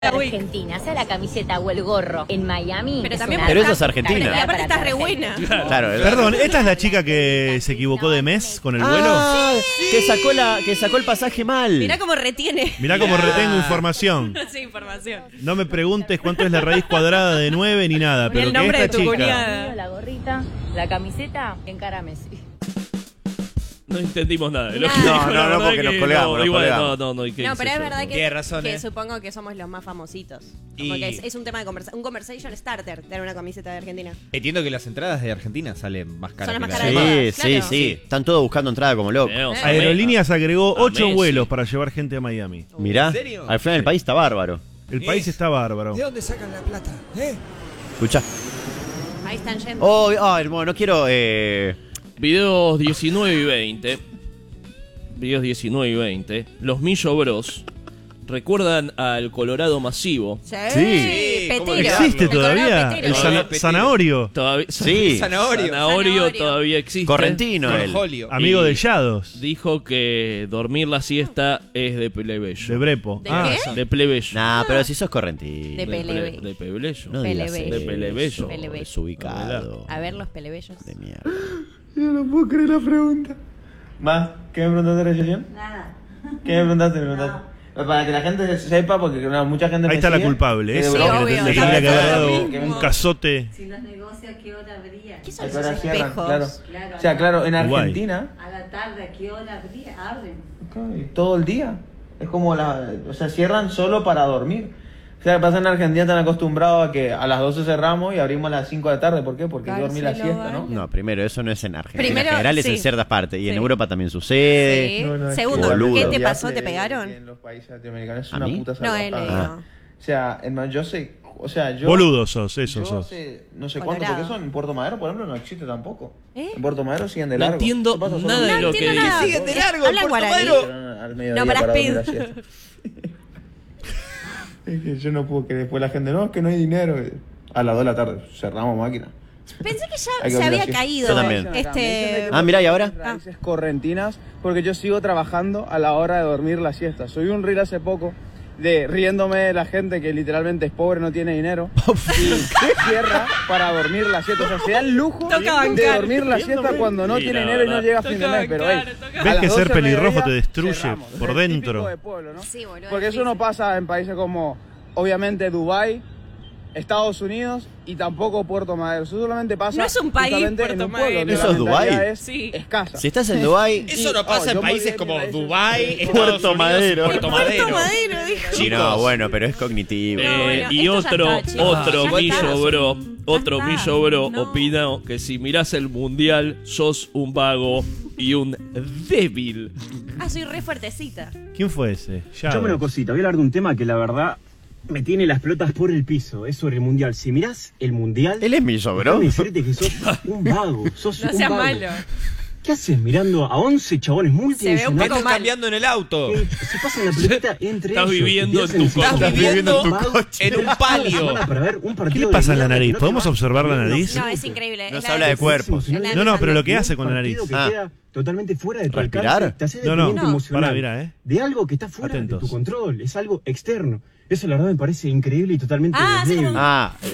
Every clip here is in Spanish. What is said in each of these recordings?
Argentina, sea la camiseta o el gorro en Miami. Pero también Pero esa es Argentina. Y aparte está re buena. Claro, Perdón, ¿esta es la chica que se equivocó de mes con el vuelo? Sí. Que sacó el pasaje mal. Mirá cómo retiene. Mirá cómo retengo información. Sí, información. No me preguntes cuánto es la raíz cuadrada de 9 ni nada, Mirá pero el que nombre esta de tu chica... cuñada. La gorrita, la camiseta, encara a Messi. No entendimos nada. No, porque nos colgamos. No, pero es verdad Tiene razón, que supongo que somos los más famositos. Como que es un tema de conversación, un conversation starter tener una camiseta de Argentina. Entiendo que las entradas de Argentina salen más caras. Son las que más las caras de- de todas. Sí. Están todos buscando entrada como locos. Aerolíneas agregó 8 Messi. vuelos para llevar gente a Miami. Mirá, ¿En serio? al final el país está bárbaro. El país está bárbaro. ¿De dónde sacan la plata? Escuchá. Ahí están yendo. Bueno, no quiero... Videos 19 y 20. Videos 19 y 20. Los Millo Bros. ¿Recuerdan al Colorado Masivo? Sí. Petero. ¿Existe El Colorado todavía? Petero. El Petero. zanahorio. Todavía, Sí. Zanahorio. todavía existe. Correntino él. Corjolio. Amigo Y de Yados. Dijo que dormir la siesta es de plebeyo. De Brepo. ¿De qué? sí. De plebeyo. Nah, pero si sos correntino. De Pelebe. De plebeyo. No digas Pelebeyo. eso. De Pelebeyo. Pelebeyo. Desubicado. A ver los pelebellos. De mierda. Yo no puedo creer la pregunta. ¿Más? ¿Qué me preguntaste recién? Nada. ¿Qué me preguntaste? Para que la gente sepa, porque mucha gente Ahí me está la sigue, culpable. que Es de Sí, broma- obvio. le tendría que haber dado Que un cazote. Si los negocios, ¿a qué hora abrían? ¿Qué son ¿A qué esos hora cierran? espejos? Claro. O sea, claro, en Guay. Argentina, A la tarde, ¿a qué hora abren? ok, todo el día. Es como o sea, cierran solo para dormir. O sea, pasa en Argentina están acostumbrados a que a las 12 cerramos y abrimos a las 5 de la tarde. ¿Por qué? Porque hay que dormir la Barcelona. siesta, ¿no? No, primero, eso no es en Argentina. Primero, en general es sí. en ciertas partes. Y en Sí. Europa también sucede. Sí. No, es Segundo, que boludo. ¿qué te el pasó? viaje ¿Te pegaron? En los países latinoamericanos es ¿A una mí? puta No, él salvajada. no. O sea, hermano, yo sé, o sea, yo... Boludo sos, eso Yo sos. hace no sé cuánto, Colorado. porque eso en Puerto Madero, por ejemplo, no existe tampoco. ¿Eh? En Puerto Madero siguen de No largo. entiendo ¿Qué pasa? Solo nada de un- lo que entiendo nada. Siguen de largo, Hablan Puerto guaraní. Madero. Al mediodía No, para para dormir speed. la siesta. Es que yo no puedo que después la gente, no, es que no hay dinero. A las 2 de la tarde cerramos máquina. Pensé que ya Hay que se había dormir la caído. Yo también. Mirá, ¿y ahora? Raíces correntinas, porque yo sigo trabajando a la hora de dormir la siesta. Subí un reel hace poco de riéndome de la gente que literalmente es pobre, no tiene dinero y cierra para dormir la siesta. O sea, se da el lujo Toca de bancar. dormir la siesta cuando no Sí, tiene la dinero y no verdad. llega a fin de mes. Pero hey, a ¿Ves las que 12 ser del pelirrojo mediodía te destruye cerramos. por Es dentro? típico de pueblo, ¿no? Sí, boludo. Porque eso no pasa en países como, obviamente, Dubái, Estados Unidos y tampoco Puerto Madero. Eso solamente pasa No es un país, justamente Puerto en un pueblo donde Madero. la ¿Eso es mentalidad Dubái? es Sí. escasa. Si estás en Dubái... Eso no pasa en yo países me como olvidé de Dubái, Puerto Estados Unidos, Madero. Puerto Madero. Madero, dijo. Sí, no, bueno, pero es cognitivo. No, bueno, Y esto ya otro está, chicos. otro Ya Millo está. Bro, otro Ya está. Millo Bro No. opina que si mirás el mundial sos un vago y un débil. Ah, soy re fuertecita. ¿Quién fue ese? Escuchame una cosita, voy a hablar de un tema que la verdad me tiene las pelotas por el piso. Es sobre el mundial. Si mirás el mundial, Él es Millo, bro. déjame decirte que sos un vago. Sos No un seas vago. malo. ¿Qué haces mirando a 11 chabones Se ve un multinacionales? poco Estás mal. cambiando en el auto. que se pasan la pelota entre Estás ellos? viviendo y en te tu hacen coche. sentir Estás viviendo un vago en un toda la palio. semana para ver un ¿Qué partido le pasa de en la mierda que nariz? no te ¿Podemos va observar la ni un nariz? No, minuto. es increíble. Nos Es la- habla de cuerpos. No, pero lo que hace con la nariz. Un partido Ah. que queda totalmente fuera de tu ¿Respirar? alcance, te hace No, no. dependiente emocional. Para, mira, De algo que está fuera Atentos. de tu control, es algo externo. Eso la verdad me parece increíble y totalmente Ah, sí, débil. como-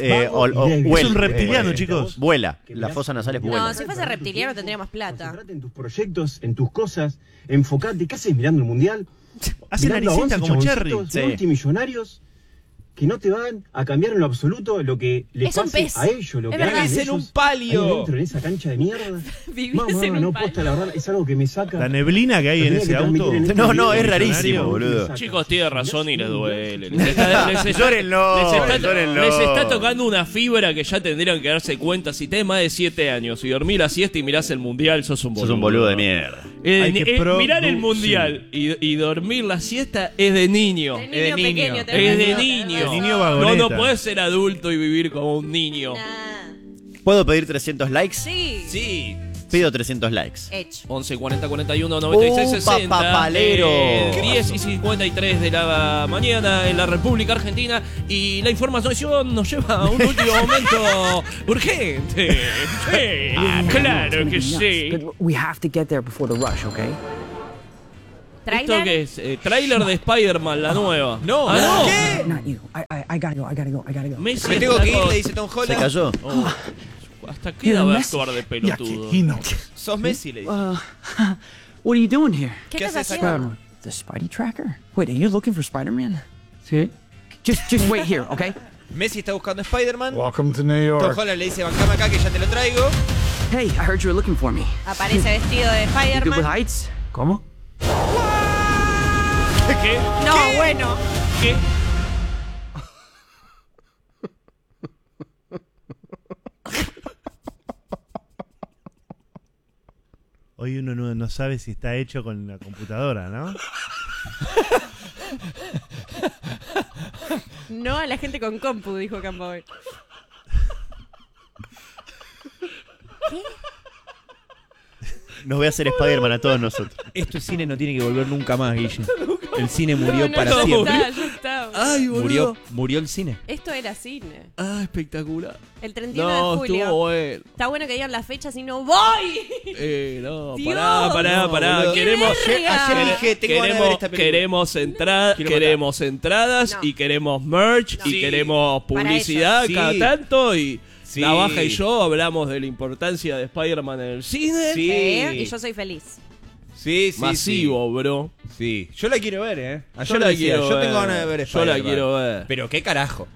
Es un reptiliano, chicos. Vuela. La fosa nasal es No, vuela. si fuese reptiliano tendría más plata. Concentrate en tus proyectos, en tus cosas, enfocate. ¿Qué haces mirando el mundial? Hace Mirando a naricita 11 como Cherry. chaboncitos Sí. multimillonarios que no te van a cambiar en lo absoluto lo que les Es un pase pez. a ellos, lo Es que verdad. hagan Vivís en ellos un palio. ahí dentro, en esa cancha de mierda. Vivís Mamá, en un no, palio. posta, la verdad, es algo que me saca. La neblina que hay Lo en tenía ese que auto. transmitir en este No, video, es rarísimo, millonario. boludo. Chicos, tiene razón y les duele. Llórenlo, llórenlo. Les está tocando una fibra que ya tendrían que darse cuenta. Si tenés más de 7 años y dormís la siesta y mirás el mundial, sos un boludo. Sos un boludo de mierda. Hay que Mirar el producir. mundial y dormir la siesta es de niño. De de niño niño. pequeño. Es tenés de razón. niño. De niño No, vagoneta. no podés ser adulto y vivir como un niño. Nah. ¿Puedo pedir 300 likes? Sí. Sí. Pido 300 likes. Hecho. 11 40 41 96 60. papalero. 10 y 53 de la mañana en la República Argentina. Y la información nos lleva a un último momento urgente. Sí, claro que sí. But we have to get there before the rush, okay? ¿Esto qué es? Tráiler de Spider-Man, la nueva. No, no. ¿qué? Not you. I gotta go. Messi Me tengo que ir, está- le dice Tom Se Holland. cayó. Oh, ¿hasta qué edad va a actuar de pelotudo? Sos Messi, le dice. What are you doing here? ¿Qué ¿Qué estás haces haciendo? acá? The Spidey tracker? Wait, are you looking for Spider-Man? Sí. Just wait here, okay? Messi está buscando a Spider-Man. Welcome to New Tom Holland le dice, bancame acá que ya te lo traigo. Hey, I heard you were looking for me. Aparece vestido de You good with Spider-Man. heights? ¿Cómo? ¿Qué? No, bueno. ¿Qué? Hoy uno no sabe si está hecho con la computadora, ¿no? No a la gente con compu, dijo Campoy. Nos voy a hacer Spider-Man a todos nosotros. Esto es cine, no tiene que volver nunca más, Guille. El cine murió No, para ya siempre. está, ya está. Ay, boludo. Murió el cine. Esto era cine. Ah, espectacular. El 31 No, de julio. estuvo bueno. Está bueno que digan las fechas y no voy. No, Dios. pará. No, boludo. Queremos, Ayer dije, tengo ganas de ver esta película. queremos entradas No. y queremos merch No. y Sí. queremos publicidad ellos. cada Sí. tanto y Sí. Navaja y yo hablamos de la importancia de Spider-Man en el cine. Sí. Y yo soy feliz. Sí, sí. Masivo, bro. Sí. Yo la quiero ver, ¿eh? Ayer Yo lo la decía, quiero yo ver. tengo ganas de ver Yo la Spider-Man. quiero ver. Pero qué carajo.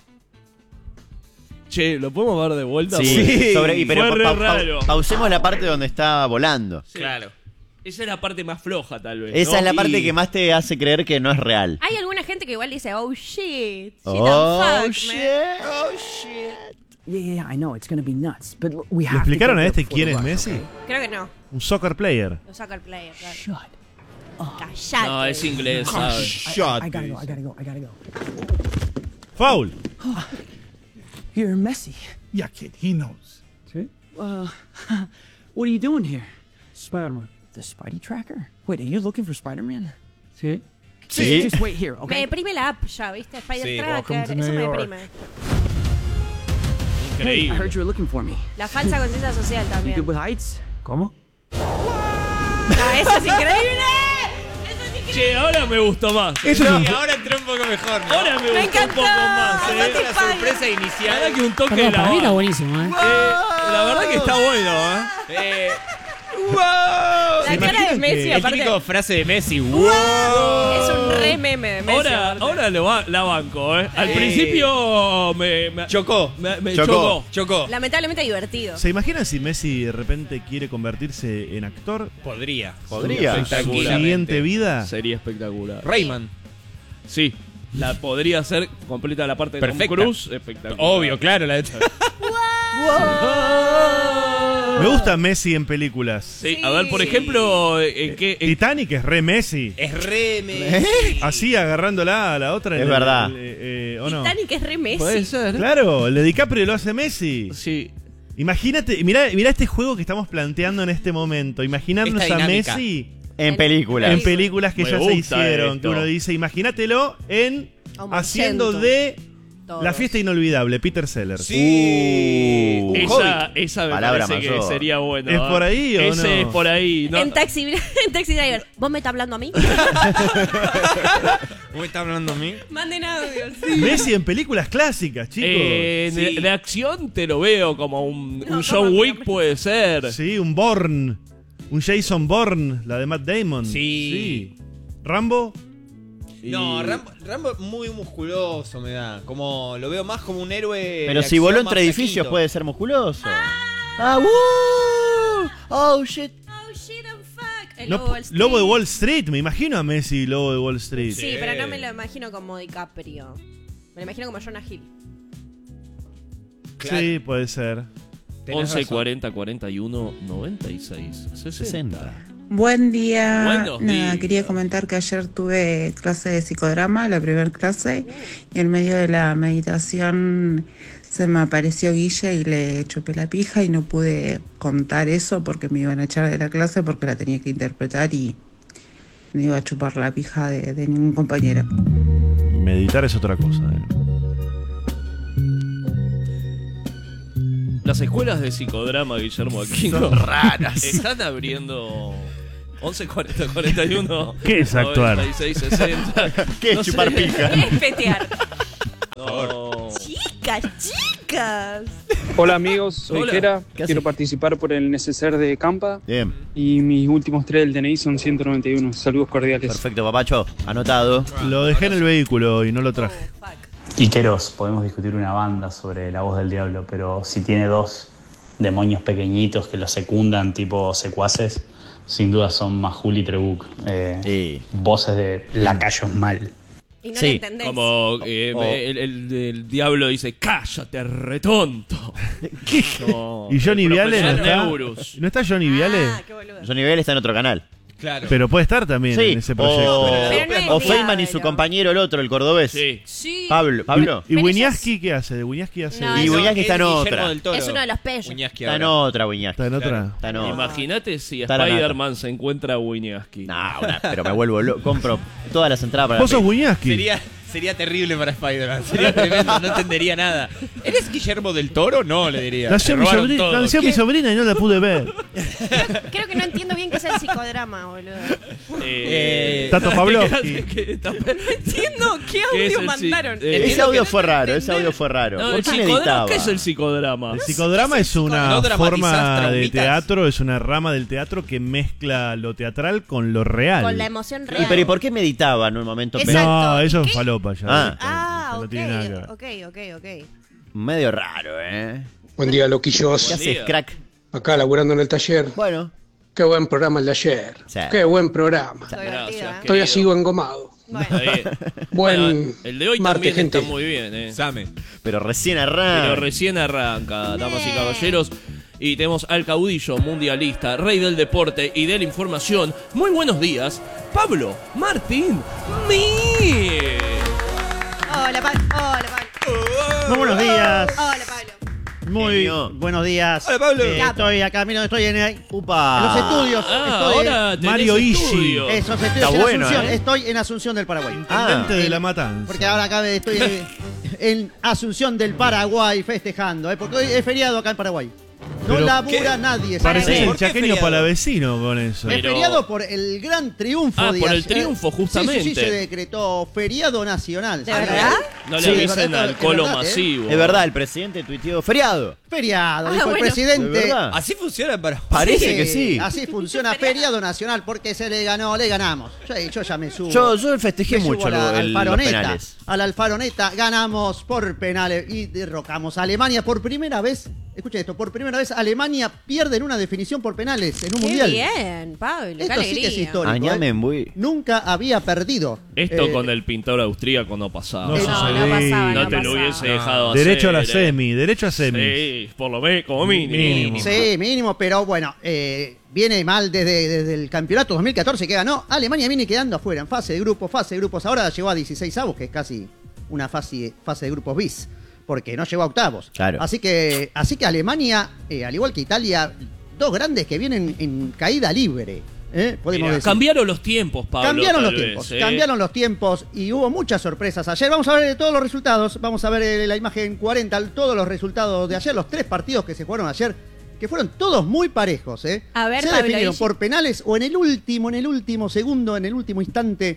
Che, ¿lo podemos ver de vuelta? Sí, Porque pero fue re raro. pausemos la parte donde está volando. Sí. Claro. Esa es la parte más floja, tal vez. Esa ¿no? es la parte Y- que más te hace creer que no es real. Hay alguna gente que igual dice, oh shit. Shit Oh, and fuck, shit. man. Oh, shit. Yeah, I know, it's gonna be nuts, but we ¿Le have explicaron to a get este there quién es before the rush, Messi? Creo que no. Un soccer player. Lo saca el player, claro. Shut. Callate. No, es inglés, ¿sabes? Shot. I gotta go. Foul. You're Messi. Yeah, kid, he knows. Sí. What are you doing here? Spider-Man. The Spidey tracker? Wait, are you looking for Spider-Man? Sí. Sí. Just wait here, Me okay? deprime la app ya, ¿viste? Spider Sí, welcome Tracker. to Eso New me York. deprime. Hey, I Increíble. heard you were looking for me. La falsa conciencia social You también. good with heights? ¿Cómo? No, eso es increíble. Eso es increíble. Che, ahora me gustó más. Eso sí, ahora entró un poco mejor, ¿no? Ahora me gustó encantó. un poco más, Esa es la sorpresa La verdad inicial. que un toque de la banda. buenísimo, La verdad que está bueno, ¡Wow! La cara de Messi, El aparte, típico frase de Messi. ¡Wow! es un re meme de Messi. Ahora la banco, Al principio me Chocó. me Chocó. chocó. Lamentablemente divertido. ¿Se imaginan si Messi de repente quiere convertirse en actor? Podría. Podría. ¿En su siguiente vida? Sería espectacular. Rayman. Sí. La podría ser completa la parte de Perfecta. Tom Cruise. Espectacular. Obvio, claro. Me gusta Messi en películas. Sí, a ver, por ejemplo, ¿en qué? Titanic es re Messi. Es re Messi. Así agarrándola a la otra. Es verdad. ¿O no? Titanic es re Messi. Puede ser. Claro, el de DiCaprio lo hace Messi. Sí. Imagínate, mirá este juego que estamos planteando en este momento. Imaginarnos Esta a dinámica. Messi En películas. en películas que Me ya se gusta hicieron. esto. Que uno dice, imagínatelo en Como haciendo Argento. de Todos. La fiesta inolvidable, Peter Sellers. Sí. Un hobbit. Esa me Palabra parece mayor. que sería bueno. ¿Es por ahí o Ese no? es por ahí. ¿no? En Taxi Driver. ¿Vos me estás hablando a mí? ¿Cómo está hablando a mí? Manden audio. Sí. Mesi en películas clásicas, chicos. Sí. De acción te lo veo como un No, John ¿cómo? Wick puede ser. Sí, un Bourne. Un Jason Bourne, la de Matt Damon. Sí. Rambo. No, Rambo muy musculoso me da. Como lo veo más como un héroe. Pero de si acción voló más entre edificios flaquito. puede ser musculoso. Ah, ¡woo! Oh, shit. Oh shit and fuck. El No, Lobo de Wall Street. Lobo de Wall Street, me imagino a Messi, Lobo de Wall Street. Sí, pero no me lo imagino como DiCaprio. Me lo imagino como Jonah Hill. Claro. Sí, puede ser. Tenés 11 razón. 40 41 96 60. 60. Buen día. Buenos Nada, días. quería comentar que ayer tuve clase de psicodrama, la primera clase, y en medio de la meditación se me apareció Guille y le chupé la pija y no pude contar eso porque me iban a echar de la clase porque la tenía que interpretar y no iba a chupar la pija de ningún compañero. Meditar es otra cosa. Las escuelas de psicodrama, Guillermo Aquino, Son raras. están abriendo 11 40 41. ¿Qué es actuar? 96 60. ¿Qué es chupar pija? ¿Qué es petear? No. Chicas. Hola amigos, soy Hola. Kera. ¿Qué Quiero haces? participar por el neceser de Campa. Bien, Y mis últimos 3 del DNI son 191. Saludos cordiales. perfecto, papacho. Anotado. Lo dejé en el vehículo y no lo traje. Quiqueros, podemos discutir una banda sobre la voz del diablo, pero si tiene 2 demonios pequeñitos que lo secundan, tipo secuaces, sin duda son Majul y Trebuch. Sí. Voces de lacayos mal. Y no Sí, le entendés. Como el diablo dice, cállate, retonto. No, ¿Y Johnny el Viale no profesor está? Neurus. ¿No está Johnny Viale? Ah, qué boludo. Johnny Viale está en otro canal. Claro. Pero puede estar también en ese proyecto. Pero no es O Feynman y diablo. su compañero, el otro, el cordobés. Sí. Sí. Pablo. ¿Y Pero Winiaski qué hace? ¿De Winiaski hace? No, Y eso Wiñaski está en Es Guillermo otra. del Toro. Es uno de los peyos. Wiñaski Está en ahora. otra, Wiñaski. ¿Está en otra? Está en otra. Imagínate si Está la Spider-Man se encuentra a Winiaski. Pero me vuelvo loco. Compro todas las entradas para ¿Vos la sos peli. Winiaski? Sería terrible para Spider-Man. Sería tremendo, no entendería nada. ¿Eres Guillermo del Toro? No, le diría. Nació, Te mi, robaron sobri- todo. nació mi sobrina y no la pude ver. Creo que no entiendo bien qué es el psicodrama, boludo. Tato Pavlovsky. Entiendo qué ¿Qué es audio el mandaron. Ese audio fue raro, ese audio fue raro. No, ¿Por el qué psicodrama, meditaba? ¿qué es el psicodrama? El psicodrama es una No dramatizás forma de traumitas. teatro, es una rama del teatro que mezcla lo teatral con lo real. Con la emoción ¿Y real. pero ¿y por qué meditaba en un momento? Exacto. No, eso es ¿Qué? falopa ya. Ah. Ah, No ok, tiene nada que ver. ok. Medio raro, ¿eh? Buen día, ¿Qué loquillos. haces, crack? Acá laburando en el taller. Bueno. Qué buen programa el de ayer. Sí. Qué buen programa. Está divertido, Gracias, ¿eh? Todavía querido. sigo engomado. Bueno. Está bien. Buen Bueno, el de hoy martes, también gente. está muy bien, Same. Pero recién arranca. Pero recién arranca, damas y caballeros. Y tenemos al caudillo mundialista, rey del deporte y de la información. Muy buenos días, Pablo Martín Mir. Hola, Pablo. Hola, Pablo. Muy buenos días. Hola, Pablo. Muy Genio. buenos días. Hola, Pablo. Estoy acá, mira, estoy en Upa. los estudios. Ah, estoy ahora tenés Mario Ishi. estudio. esos estudios Está en bueno, Asunción. ¿eh? Estoy en Asunción del Paraguay. Intendente de la Matanza. Porque ahora acá estoy en Asunción del Paraguay festejando, porque hoy es feriado acá en Paraguay. No Pero labura nadie. Parece ¿sabes? el ¿Por qué chaqueño feriado? palavecino con eso. Es Pero- feriado por el gran triunfo Ah, de por el ayer. triunfo, justamente. Sí, se decretó feriado nacional. ¿De ¿sabes? verdad? No le Sí, avisen es verdad, al es colo verdad, masivo. Es verdad, el presidente tuiteó feriado. Feriado, Ah, dijo bueno. el presidente. ¿De verdad? Así funciona para. Parece que sí. Así funciona feriado nacional porque se le ganó, le ganamos. Yo ya me subo. Yo festejé Me subo mucho a la los Alfaroneta. penales. A la Alfaroneta ganamos por penales y derrocamos a Alemania por primera vez. Escuchen esto, por primera vez Alemania pierde en una definición por penales en un Qué mundial. bien, Pablo. Qué Esto sí alegría. que es histórico. Añame ¿eh? muy. Nunca había perdido. Esto Eh, con el pintor austríaco no pasaba. No No, sucedía. no pasaba, No no te lo pasaba. hubiese dejado hacer. Derecho a la semi, derecho a semi. Sí, por lo menos, como mínimo. Sí, mínimo, pero bueno, viene mal desde el campeonato 2014 que ganó. Alemania viene quedando afuera en fase de grupos. Ahora llegó a 16avos, que es casi una fase de grupos bis, porque no llegó a octavos. Claro. Así que Alemania, al igual que Italia, dos grandes que vienen en caída libre. Podemos Mirá, decir. cambiaron los tiempos, Pablo. Cambiaron tal los vez, tiempos, ¿eh? cambiaron los tiempos y hubo muchas sorpresas ayer. Vamos a ver todos los resultados, vamos a ver la imagen 40, todos los resultados de ayer, los 3 partidos que se jugaron ayer, que fueron todos muy parejos. A ver, se Pablo, definieron Ishi. por penales o en el último segundo, en el último instante.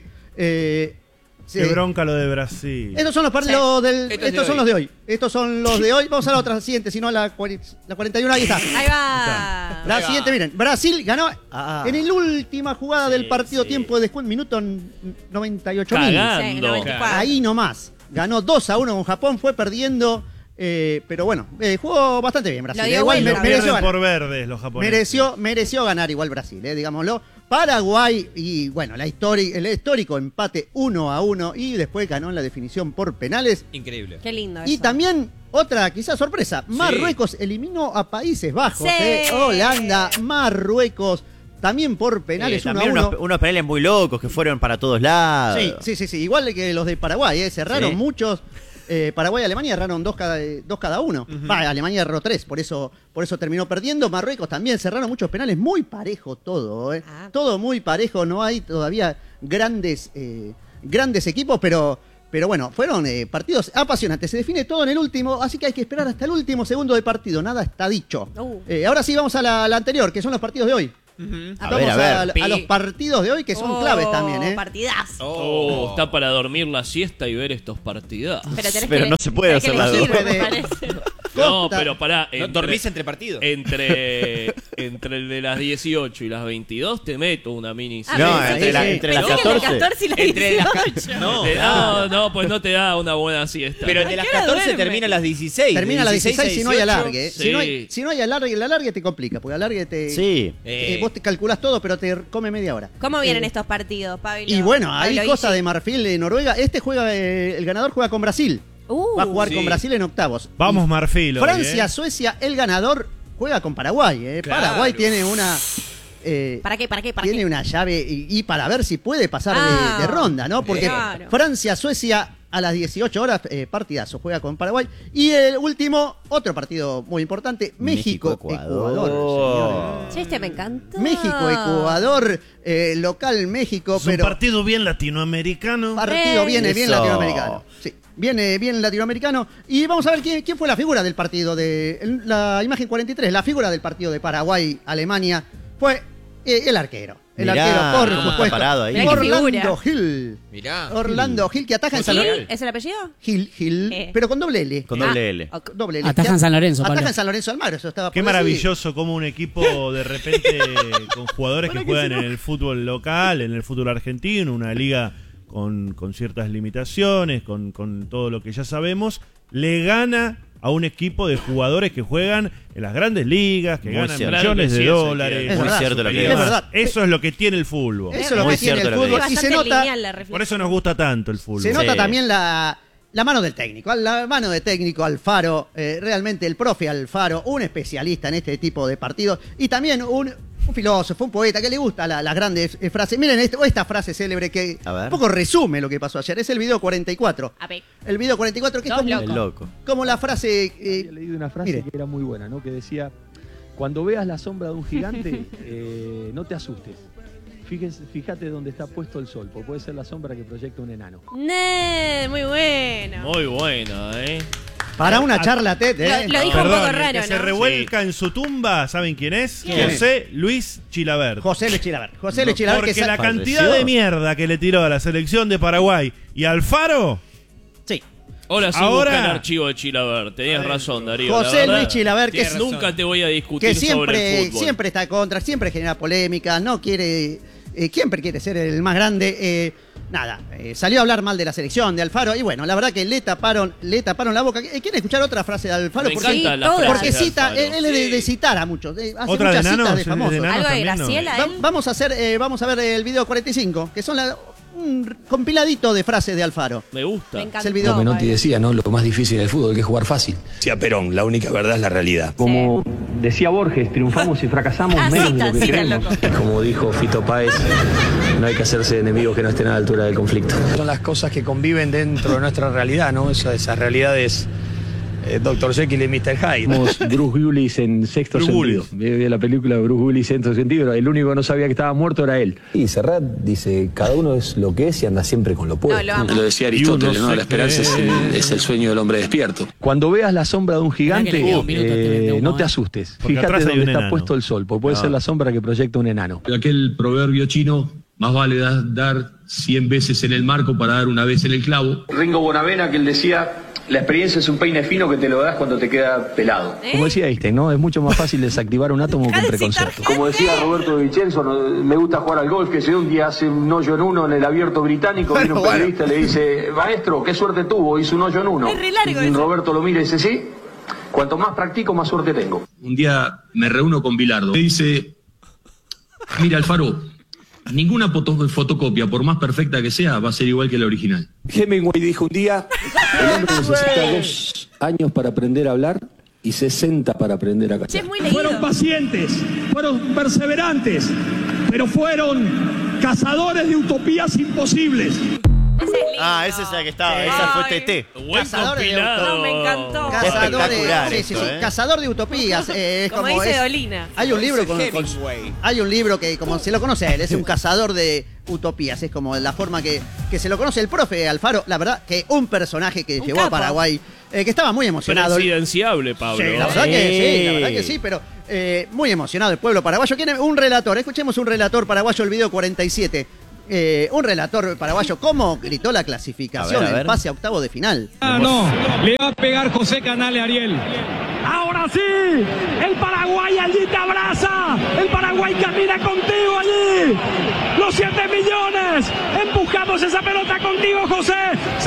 Qué bronca lo de Brasil. Estos son los de hoy. Estos son los de hoy. Vamos a la otra siguiente, si no la 41. Ahí está. Ahí va. La siguiente, miren. Brasil ganó en la última jugada del partido, sí. tiempo de descuento, minuto 98.000. Cagando. Sí, 94. Ahí nomás. Ganó 2-1 con Japón, fue perdiendo. Pero bueno, jugó bastante bien Brasil. Lo dio Igual vuelta. mereció Pierden ganar. por verdes los japoneses. Mereció ganar igual Brasil, digámoslo. Paraguay y bueno, el histórico empate 1-1 y después ganó en la definición por penales. Increíble. Qué lindo Y eso. también otra quizás sorpresa, Marruecos eliminó a Países Bajos, Sí. Holanda, Marruecos, también por penales 1-1. También unos penales muy locos que fueron para todos lados. Sí, igual que los de Paraguay, cerraron Sí. muchos. Paraguay y Alemania erraron dos cada uno. Alemania erró 3, por eso terminó perdiendo. Marruecos también cerraron muchos penales, muy parejo todo, todo muy parejo, no hay todavía grandes equipos, pero bueno, fueron partidos apasionantes. Se define todo en el último, así que hay que esperar hasta el último segundo de partido, nada está dicho. Ahora sí vamos a la anterior, que son los partidos de hoy. Vamos a los partidos de hoy que son claves también, ¿eh? Partidazo. Está para dormir la siesta y ver estos partidos. Pero no se puede hacer la dos. No, pero pará. ¿No dormís entre partidos? Entre el de las 18 y las 22 te meto una mini siesta. No, entre las 14 y las Entre 18. No, pues no te da una buena siesta. Pero el de las 14 termina a las 16. Termina a las 16 si no hay alargue. Sí. Si no hay alargue, el alargue te complica, porque el alargue te... Sí. Vos te calculás todo, pero te come media hora. ¿Cómo vienen estos partidos, Pablo? Y bueno, hay Pablo Costa Guille. de Marfil, Noruega. El ganador juega con Brasil. Va a jugar con Brasil en octavos. Vamos, Marfil. Francia, Suecia, el ganador juega con Paraguay. Claro. Paraguay tiene una... ¿Para qué? tiene una llave y para ver si puede pasar de ronda, ¿no? Porque claro. Francia, Suecia a las 18 horas, partidazo, juega con Paraguay. Y el último, otro partido muy importante, México, Ecuador. Che, este me encantó. México, Ecuador, local México, Es pero... un partido bien latinoamericano. Partido viene bien Eso. latinoamericano. Sí, viene bien latinoamericano. Y vamos a ver quién fue la figura del partido de... La imagen 43, la figura del partido de Paraguay-Alemania fue el arquero. El Mirá, arquero, por cómo está supuesto. parado ahí. Mirá qué Orlando figura. Gil. Mirá. Orlando Gil, que ataja en San Lorenzo. ¿Gil? ¿Es el apellido? Gil, pero con doble L. Con doble L. Ok. Doble L. Ataja en San Lorenzo, Pablo. Ataja en San Lorenzo Almagro, eso estaba Qué por decir. maravilloso como un equipo de repente con jugadores que juegan en el fútbol local, en el fútbol argentino, una liga con ciertas limitaciones, con todo lo que ya sabemos, le gana a un equipo de jugadores que juegan en las grandes ligas, que Muy ganan cierto. millones de Claro que sí, dólares. Es verdad, cierto lo que Y es. demás. Es verdad. Eso es lo que tiene el fútbol. Eso es lo Muy que tiene el cierto lo que fútbol. es. Y se Bastante nota, lineal la reflexión. Por eso nos gusta tanto el fútbol. se nota Sí. también la mano del técnico. La mano del técnico Alfaro, realmente el profe Alfaro, un especialista en este tipo de partidos. Y también un filósofo, un poeta que le gusta las grandes frases. Miren esta frase célebre que A ver. un poco resume lo que pasó ayer. Es el video 44. A ver. El video 44 que es Dos como, El loco. como la frase... Había leído una frase mire. que era muy buena, ¿no? Que decía, cuando veas la sombra de un gigante, no te asustes. Fíjate dónde está puesto el sol, porque puede ser la sombra que proyecta un enano. Muy bueno. Muy buena, Para una charla TED, Lo dijo un poco Perdón, el raro, que se ¿no? revuelca en su tumba, ¿saben quién es? ¿Quién? José Luis Chilabert. José Luis Chilabert. José Luis Chilabert Porque que la ¿Falleció? cantidad de mierda que le tiró a la selección de Paraguay y Alfaro, Sí. Ahora sí Ahora- busca el archivo de Chilabert. Tenías razón, Darío. la José verdad. Luis Chilabert, que, Tienes razón. Nunca te voy a discutir que sobre el siempre, fútbol. siempre está contra, siempre genera polémica, no quiere, siempre quiere ser el más grande. Salió a hablar mal de la selección de Alfaro y bueno, la verdad que le taparon la boca. ¿Quieren escuchar otra frase de Alfaro? Me Porque, encanta la todas. frase porque de cita, Alfaro. él es de citar a muchos, hace otra de muchas citas Nanos, de famosos. de Nanos ¿Algo de también, ¿no? Graciela, él? Vamos a ver el video 45, que son un compiladito de frases de Alfaro. Me gusta. Me encantó. Es el video. Menotti decía, ¿no? Lo más difícil del fútbol que es jugar fácil. Decía Perón, la única verdad es la realidad. Como decía Borges, triunfamos y fracasamos menos de lo que creemos. Como dijo Fito Páez, no hay que hacerse enemigos que no estén a la altura del conflicto. Son las cosas que conviven dentro de nuestra realidad, ¿no? Esas realidades, Dr. Jekyll y Mr. Hyde. Bruce Willis en Sexto Bruce Sentido. Vi la película de Bruce Willis en Sexto Sentido. El único que no sabía que estaba muerto era él. Y Serrat dice, cada uno es lo que es y anda siempre con lo puesto. No, lo amo. Lo decía Aristóteles, ¿no? La esperanza es el sueño del hombre despierto. Cuando veas la sombra de un gigante, Mirá que le queda un minuto hasta que me no tengo, te asustes. Porque Fíjate atrás hay dónde un está enano. puesto el sol, porque puede ser la sombra que proyecta un enano. Aquel proverbio chino, más vale dar 100 veces en el marco para dar una vez en el clavo. Ringo Bonavena, que él decía, la experiencia es un peine fino que te lo das cuando te queda pelado. Como decía Einstein, ¿no? Es mucho más fácil desactivar un átomo con preconcepto. Como decía Roberto de Vicenzo, me gusta jugar al golf, que si un día hace un hoyo en uno en el abierto británico, viene un periodista y le dice, maestro, qué suerte tuvo, hizo un hoyo en uno. Es re largo Y eso. Roberto lo mira y dice, sí, cuanto más practico, más suerte tengo. Un día me reúno con Bilardo. Me dice, mira Alfaro, ninguna fotocopia, por más perfecta que sea, va a ser igual que la original. Hemingway dijo un día, el hombre necesita 2 años para aprender a hablar y 60 para aprender a Che, cachar. es muy leído. pacientes, fueron perseverantes, pero fueron cazadores de utopías imposibles. Ese es lindo. Esa es la que estaba, esa fue TT. Buen Cazadores de compilado. No, me encantó. Espectacular Sí, esto, Cazador de utopías. Es Como como dice es- Dolina. Hay un libro Hemingway. hay un libro que como se lo conoce a él, es un cazador de utopías, es como la forma que se lo conoce el profe Alfaro, la verdad que un personaje que llevó a capo. Paraguay, que estaba muy emocionado. Presidenciable, Pablo. Sí, la verdad que sí, pero Muy emocionado el pueblo paraguayo. Un relator, escuchemos un relator paraguayo, el video 47. Un relator paraguayo, ¿cómo gritó la clasificación A ver. en pase a octavo de final? No, le va a pegar José Canale a Ariel. Ahora sí, el Paraguay allí te abraza, el Paraguay camina contigo allí. Los 7 millones, empujamos esa pelota contigo, José.